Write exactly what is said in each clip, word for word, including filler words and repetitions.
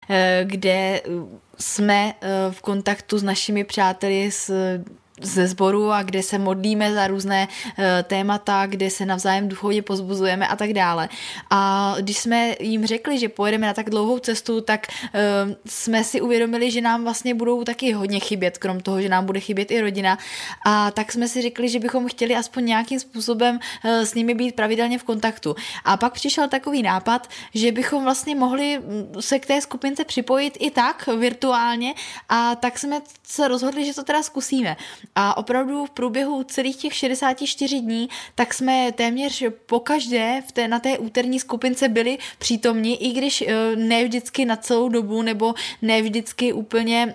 kde jsme v kontaktu s našimi přáteli z ze sboru a kde se modlíme za různé uh, témata, kde se navzájem duchovně pozbuzujeme a tak dále. A když jsme jim řekli, že pojedeme na tak dlouhou cestu, tak uh, jsme si uvědomili, že nám vlastně budou taky hodně chybět, krom toho, že nám bude chybět i rodina. A tak jsme si řekli, že bychom chtěli aspoň nějakým způsobem uh, s nimi být pravidelně v kontaktu. A pak přišel takový nápad, že bychom vlastně mohli se k té skupince připojit i tak virtuálně, a tak jsme se rozhodli, že to teda zkusíme. A opravdu v průběhu celých těch šedesáti čtyř dní, tak jsme téměř pokaždé v té, na té úterní skupince byli přítomni, i když ne vždycky na celou dobu, nebo ne vždycky úplně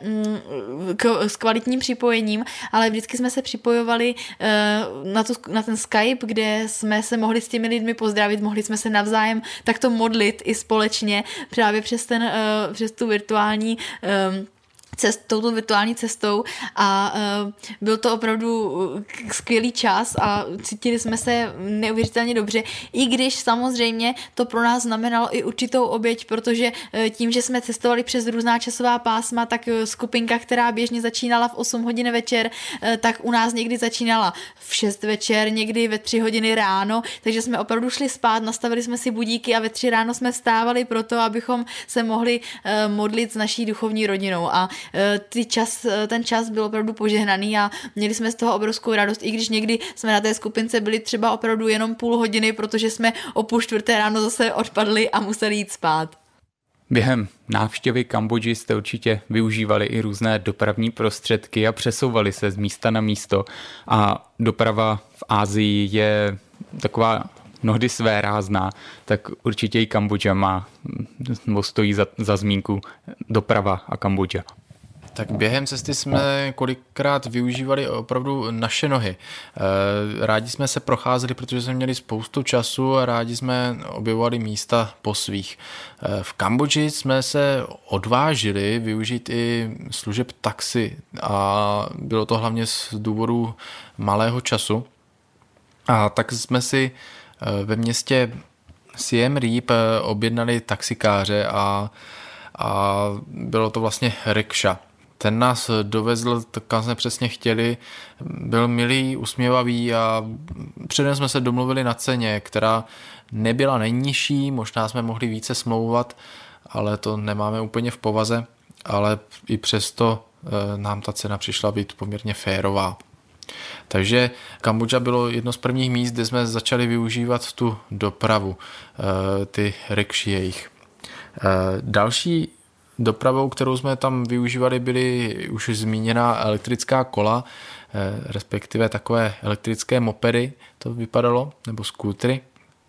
k, s kvalitním připojením, ale vždycky jsme se připojovali na, tu, na ten Skype, kde jsme se mohli s těmi lidmi pozdravit, mohli jsme se navzájem takto modlit i společně právě přes, ten, přes tu virtuální Cest, touto virtuální cestou, a uh, byl to opravdu skvělý čas a cítili jsme se neuvěřitelně dobře, i když samozřejmě to pro nás znamenalo i určitou oběť, protože uh, tím, že jsme cestovali přes různá časová pásma, tak uh, skupinka, která běžně začínala v osm hodin večer, uh, tak u nás někdy začínala v šest večer, někdy ve tři hodiny ráno, takže jsme opravdu šli spát, nastavili jsme si budíky a ve tři ráno jsme vstávali proto, abychom se mohli uh, modlit s naší duchovní rodinou. A Ty čas, ten čas byl opravdu požehnaný a měli jsme z toho obrovskou radost, i když někdy jsme na té skupince byli třeba opravdu jenom půl hodiny, protože jsme o půl čtvrté ráno zase odpadli a museli jít spát. Během návštěvy Kambodži jste určitě využívali i různé dopravní prostředky a přesouvali se z místa na místo, a doprava v Asii je taková mnohdy svérázná, tak určitě i Kambodža má, nebo stojí za, za zmínku doprava a Kambodža. Tak během cesty jsme kolikrát využívali opravdu naše nohy. Rádi jsme se procházeli, protože jsme měli spoustu času a rádi jsme objevovali místa po svých. V Kambodži jsme se odvážili využít i služeb taxi a bylo to hlavně z důvodu malého času. A tak jsme si ve městě Siem Reap objednali taxikáře a, a bylo to vlastně rikša. Ten nás dovezl, kam jsme přesně chtěli, byl milý, usměvavý a předem jsme se domluvili na ceně, která nebyla nejnižší, možná jsme mohli více smlouvat, ale to nemáme úplně v povaze, ale i přesto nám ta cena přišla být poměrně férová. Takže Kambodža bylo jedno z prvních míst, kde jsme začali využívat tu dopravu, ty rikši jejich. Další dopravou, kterou jsme tam využívali, byly už zmíněná elektrická kola, respektive takové elektrické mopedy, to vypadalo, nebo skútry,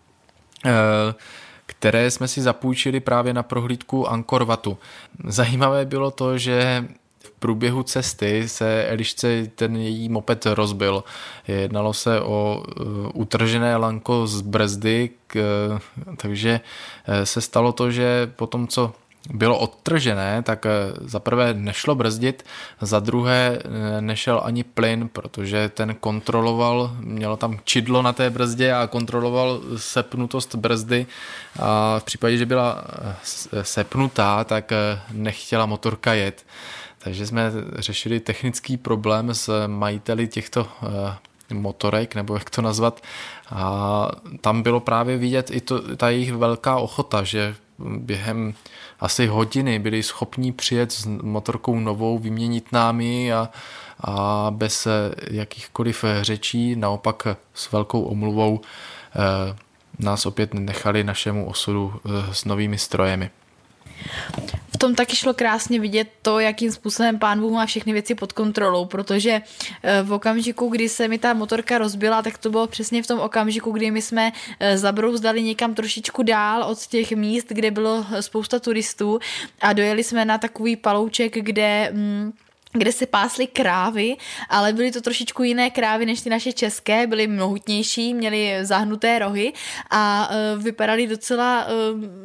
které jsme si zapůjčili právě na prohlídku Angkor Watu. Zajímavé bylo to, že v průběhu cesty se Elišce ten její moped rozbil. Jednalo se o utržené lanko z brzdy, takže se stalo to, že po tom, co bylo odtržené, tak za prvé nešlo brzdit, za druhé nešel ani plyn, protože ten kontroloval, mělo tam čidlo na té brzdě a kontroloval sepnutost brzdy, a v případě, že byla sepnutá, tak nechtěla motorka jet. Takže jsme řešili technický problém s majiteli těchto motorek, nebo jak to nazvat, a tam bylo právě vidět i to, ta jejich velká ochota, že během asi hodiny byli schopní přijet s motorkou novou, vyměnit námi a, a bez jakýchkoliv řečí, naopak s velkou omluvou eh, nás opět nechali našemu osudu eh, s novými strojemi. V tom taky šlo krásně vidět to, jakým způsobem Pán Bůh má všechny věci pod kontrolou, protože v okamžiku, kdy se mi ta motorka rozbila, tak to bylo přesně v tom okamžiku, kdy my jsme zabrouzdali někam trošičku dál od těch míst, kde bylo spousta turistů, a dojeli jsme na takový palouček, kde kde se pásly krávy, ale byly to trošičku jiné krávy než ty naše české, byly mohutnější, měly zahnuté rohy a vypadaly docela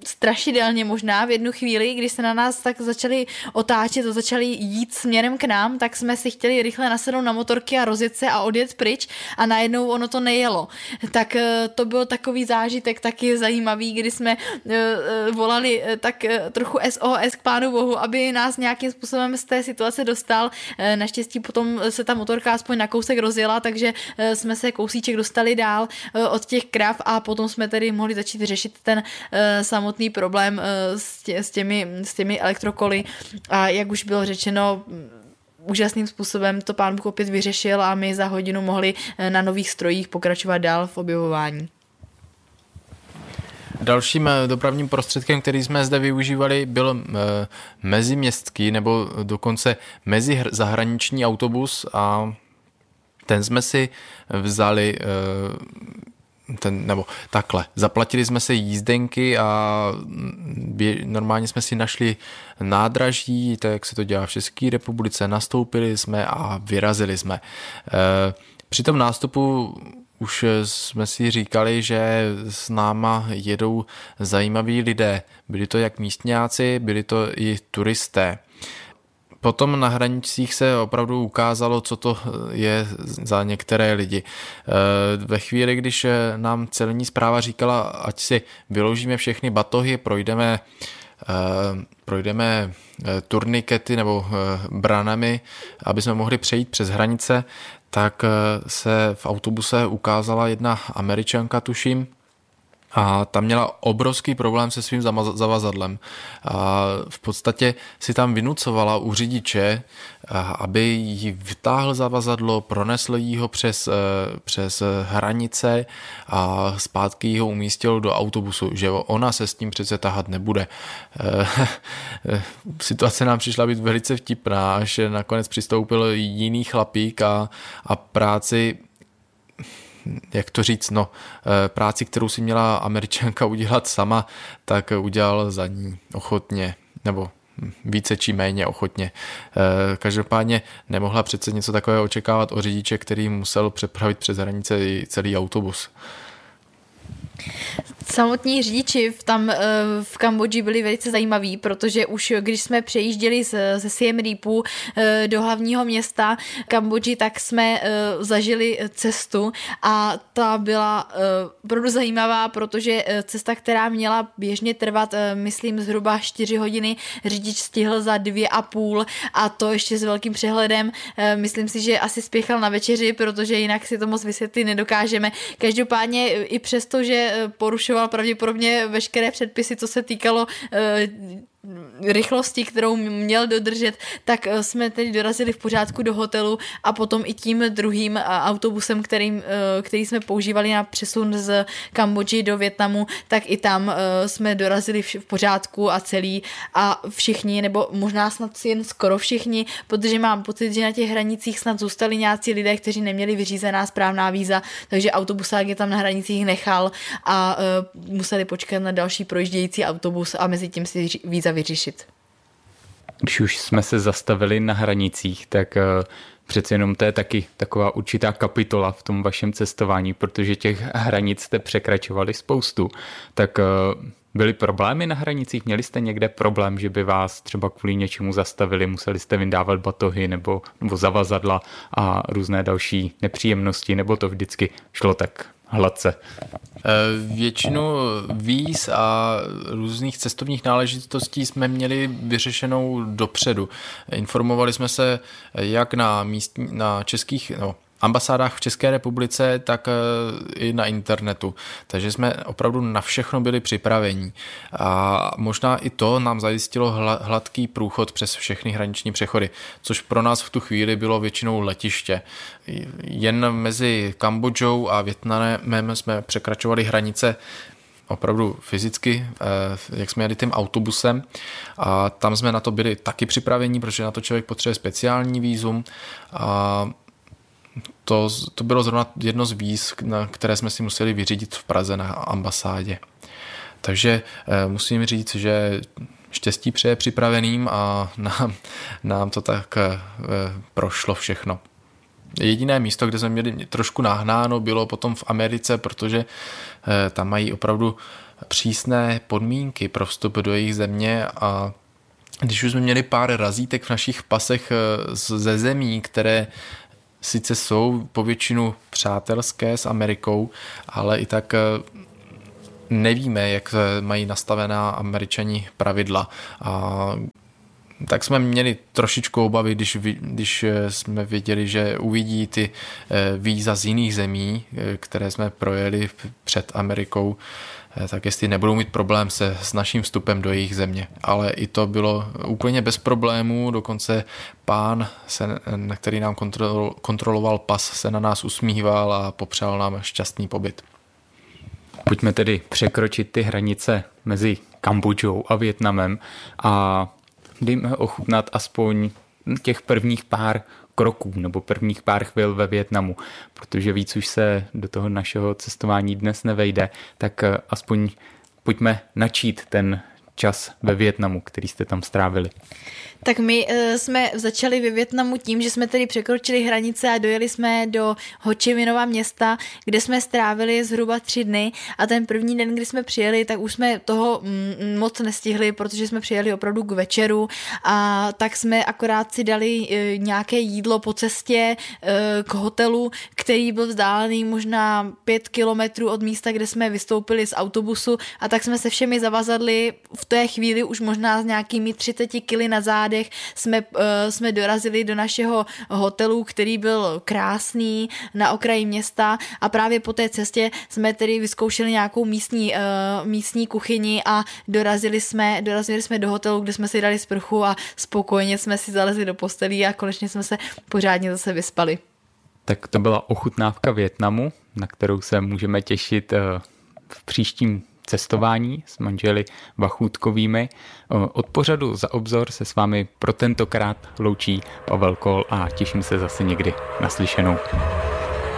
strašidelně možná v jednu chvíli, když se na nás tak začali otáčet a začali jít směrem k nám, tak jsme si chtěli rychle nasednout na motorky a rozjet se a odjet pryč a najednou ono to nejelo. Tak to byl takový zážitek taky zajímavý, kdy jsme volali tak trochu S O S k Pánu Bohu, aby nás nějakým způsobem z té situace dostal. Naštěstí potom se ta motorka aspoň na kousek rozjela, takže jsme se kousíček dostali dál od těch krav a potom jsme tedy mohli začít řešit ten samotný problém s, tě, s, těmi, s těmi elektrokoly a jak už bylo řečeno, úžasným způsobem to Pán Bůh opět vyřešil a my za hodinu mohli na nových strojích pokračovat dál v objevování. Dalším dopravním prostředkem, který jsme zde využívali, byl meziměstský nebo dokonce mezizahraniční autobus a ten jsme si vzali ten, nebo takhle, zaplatili jsme si jízdenky a bě, normálně jsme si našli nádraží, tak jak se to dělá v České republice, nastoupili jsme a vyrazili jsme. Při tom nástupu už jsme si říkali, že s náma jedou zajímaví lidé. Byli to jak místňáci, byli to i turisté. Potom na hranicích se opravdu ukázalo, co to je za některé lidi. Ve chvíli, když nám celní správa říkala, ať si vyložíme všechny batohy, projdeme, projdeme turnikety nebo branami, aby jsme mohli přejít přes hranice, tak se v autobuse ukázala jedna Američanka, tuším, a tam měla obrovský problém se svým zavazadlem. A v podstatě si tam vynucovala u řidiče, aby jí vytáhl zavazadlo, pronesl jí ho přes, přes hranice a zpátky jí ho umístil do autobusu, že ona se s tím přece tahat nebude. Situace nám přišla být velice vtipná, až nakonec přistoupil jiný chlapík a, a práci jak to říct, no, práci, kterou si měla Američanka udělat sama, tak udělal za ní ochotně, nebo více či méně ochotně. Každopádně nemohla přece něco takového očekávat o řidiče, který musel přepravit přes hranice celý autobus. Samotní řidiči v, tam v Kambodži byli velice zajímaví, protože už když jsme přejížděli ze Siem Reapu do hlavního města Kambodži, tak jsme zažili cestu a ta byla opravdu zajímavá, protože cesta, která měla běžně trvat, myslím, zhruba čtyři hodiny, řidič stihl za dvě a půl a to ještě s velkým přehledem. Myslím si, že asi spěchal na večeři, protože jinak si to moc vysvětlit nedokážeme. Každopádně i přesto, že porušoval pravděpodobně veškeré předpisy, co se týkalo e, rychlosti, kterou měl dodržet, tak jsme tedy dorazili v pořádku do hotelu a potom i tím druhým autobusem, kterým, který jsme používali na přesun z Kambodži do Vietnamu, tak i tam jsme dorazili v pořádku a celý a všichni, nebo možná snad jen skoro všichni, protože mám pocit, že na těch hranicích snad zůstali nějací lidé, kteří neměli vyřízená správná víza, takže autobusák je tam na hranicích nechal a museli počkat na další projíždějící autobus a mezi tím si víza vyřešit. Když už jsme se zastavili na hranicích, tak uh, přece jenom to je taky taková určitá kapitola v tom vašem cestování, protože těch hranic jste překračovali spoustu. Tak uh, byly problémy na hranicích? Měli jste někde problém, že by vás třeba kvůli něčemu zastavili, museli jste vyndávat batohy nebo, nebo zavazadla a různé další nepříjemnosti, nebo to vždycky šlo tak hladce? Většinu víz a různých cestovních náležitostí jsme měli vyřešenou dopředu. Informovali jsme se jak na, místní, na českých no, ambasádách v České republice, tak i na internetu. Takže jsme opravdu na všechno byli připraveni. A možná i to nám zajistilo hladký průchod přes všechny hraniční přechody, což pro nás v tu chvíli bylo většinou letiště. Jen mezi Kambodžou a Vietnamem jsme překračovali hranice opravdu fyzicky, jak jsme jeli tím autobusem a tam jsme na to byli taky připraveni, protože na to člověk potřebuje speciální vízum a To, to bylo zrovna jedno z víz, na které jsme si museli vyřídit v Praze na ambasádě. Takže e, musím říct, že štěstí přeje připraveným a nám, nám to tak e, prošlo všechno. Jediné místo, kde jsme měli trošku nahnáno, bylo potom v Americe, protože e, tam mají opravdu přísné podmínky pro vstup do jejich země a když už jsme měli pár razítek v našich pasech ze zemí, které sice jsou po většinu přátelské s Amerikou, ale i tak nevíme, jak mají nastavená Američani pravidla. A tak jsme měli trošičku obavy, když, když jsme věděli, že uvidí ty víza z jiných zemí, které jsme projeli před Amerikou, tak jestli nebudou mít problém se s naším vstupem do jejich země. Ale i to bylo úplně bez problémů, dokonce pán, se, který nám kontrol, kontroloval pas, se na nás usmíval a popřál nám šťastný pobyt. Pojďme tedy překročit ty hranice mezi Kambodžou a Vietnamem a dejme ochutnat aspoň těch prvních pár kroků nebo prvních pár chvil ve Vietnamu, protože víc už se do toho našeho cestování dnes nevejde, tak aspoň pojďme načít ten čas ve Vietnamu, který jste tam strávili. Tak my uh, jsme začali ve Vietnamu tím, že jsme tedy překročili hranice a dojeli jsme do Ho Chi Minhova města, kde jsme strávili zhruba tři dny a ten první den, kdy jsme přijeli, tak už jsme toho mm, moc nestihli, protože jsme přijeli opravdu k večeru a tak jsme akorát si dali uh, nějaké jídlo po cestě uh, k hotelu, který byl vzdálený možná pět kilometrů od místa, kde jsme vystoupili z autobusu a tak jsme se všemi zavazadli v té chvíli už možná s nějakými třicet kily na zádech jsme, uh, jsme dorazili do našeho hotelu, který byl krásný na okraji města a právě po té cestě jsme tedy vyzkoušeli nějakou místní, uh, místní kuchyni a dorazili jsme, dorazili jsme do hotelu, kde jsme si dali sprchu a spokojně jsme si zalezli do postelí a konečně jsme se pořádně zase vyspali. Tak to byla ochutnávka Vietnamu, na kterou se můžeme těšit uh, v příštím cestování s manželi Vachůtkovými. Od pořadu Za obzor se s vámi pro tentokrát loučí Pavel Kol a těším se zase někdy naslyšenou.